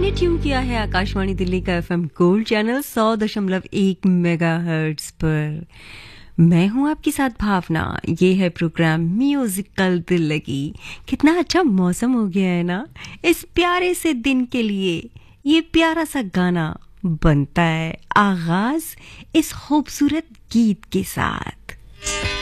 आपने ट्यून किया है आकाशवाणी दिल्ली का एफएम गोल्ड चैनल 100.1 मेगाहर्ट्ज पर। मैं हूं आपके साथ भावना। ये है प्रोग्राम म्यूजिकल दिल लगी। कितना अच्छा मौसम हो गया है ना इस प्यारे से दिन के लिए। ये प्यारा सा गाना बनता है आगाज इस खूबसूरत गीत के साथ।